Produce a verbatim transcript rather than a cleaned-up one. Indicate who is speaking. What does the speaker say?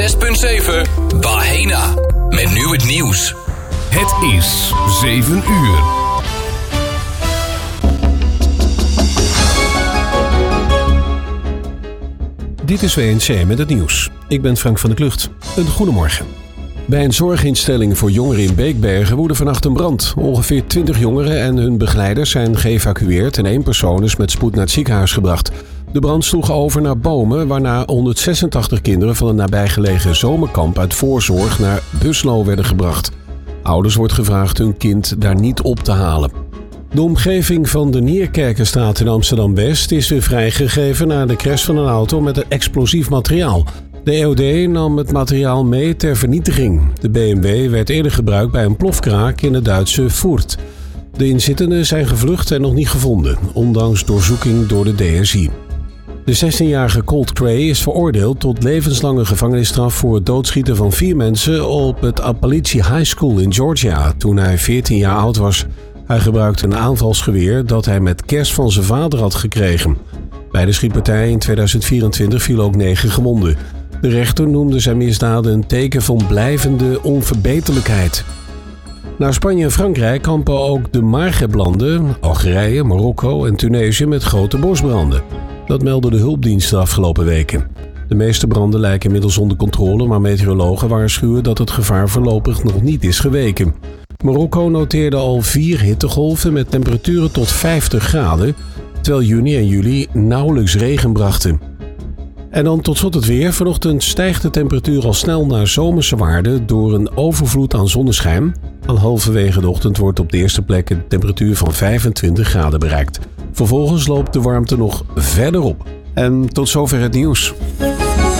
Speaker 1: zes punt zeven Bahena. Met nu het nieuws.
Speaker 2: Het is zeven uur. Dit is W N C met het nieuws. Ik ben Frank van der Klucht. Een goedemorgen. Bij een zorginstelling voor jongeren in Beekbergen woedde vannacht een brand. Ongeveer twintig jongeren en hun begeleiders zijn geëvacueerd en één persoon is met spoed naar het ziekenhuis gebracht. De brand sloeg over naar Bomen, waarna honderdzesentachtig kinderen van een nabijgelegen zomerkamp uit voorzorg naar Buslo werden gebracht. Ouders wordt gevraagd hun kind daar niet op te halen. De omgeving van de Nierkerkenstraat in Amsterdam-West is weer vrijgegeven na de crash van een auto met een explosief materiaal. De E O D nam het materiaal mee ter vernietiging. De B M W werd eerder gebruikt bij een plofkraak in het Duitse Furt. De inzittenden zijn gevlucht en nog niet gevonden, ondanks doorzoeking door de D S I. De zestienjarige Colt Cray is veroordeeld tot levenslange gevangenisstraf voor het doodschieten van vier mensen op het Appalachian High School in Georgia toen hij veertien jaar oud was. Hij gebruikte een aanvalsgeweer dat hij met kerst van zijn vader had gekregen. Bij de schietpartij in tweeduizend vierentwintig vielen ook negen gewonden. De rechter noemde zijn misdaden een teken van blijvende onverbeterlijkheid. Na Spanje en Frankrijk kampen ook de Maghreb-landen, Algerije, Marokko en Tunesië met grote bosbranden. Dat meldden de hulpdiensten de afgelopen weken. De meeste branden lijken inmiddels onder controle, maar meteorologen waarschuwen dat het gevaar voorlopig nog niet is geweken. Marokko noteerde al vier hittegolven met temperaturen tot vijftig graden, terwijl juni en juli nauwelijks regen brachten. En dan tot slot het weer. Vanochtend stijgt de temperatuur al snel naar zomerse waarden door een overvloed aan zonneschijn. Aan halverwege de ochtend wordt op de eerste plek een temperatuur van vijfentwintig graden bereikt. Vervolgens loopt de warmte nog verder op. En tot zover het nieuws.